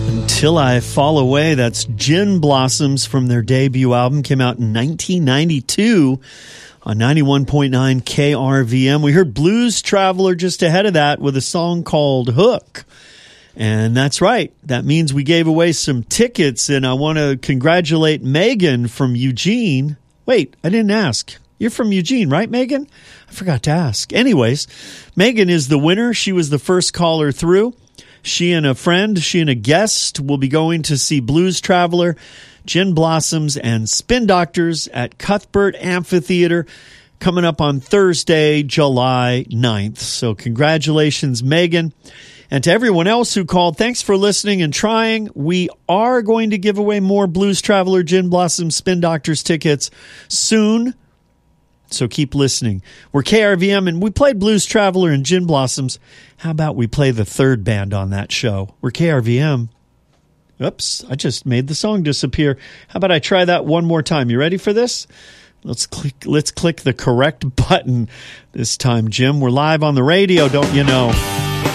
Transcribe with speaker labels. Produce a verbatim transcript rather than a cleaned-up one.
Speaker 1: Till I Fall Away. That's Gin Blossoms from their debut album. Came out in nineteen ninety-two on ninety-one point nine K R V M. We heard Blues Traveler just ahead of that with a song called Hook. And that's right. That means we gave away some tickets, and I want to congratulate Megan from Eugene. Wait, I didn't ask. You're from Eugene, right, Megan? I forgot to ask. Anyways, Megan is the winner. She was the first caller through. She and a friend, she and a guest will be going to see Blues Traveler, Gin Blossoms, and Spin Doctors at Cuthbert Amphitheater coming up on Thursday, July ninth. So congratulations, Megan. And to everyone else who called, thanks for listening and trying. We are going to give away more Blues Traveler, Gin Blossoms, Spin Doctors tickets soon. So keep listening. We're K R V M, and we played Blues Traveler and Gin Blossoms. How about we play the third band on that show? We're K R V M. Oops, I just made the song disappear. How about I try that one more time? You ready for this? Let's click, let's click the correct button this time, Jim. We're live on the radio, don't you know?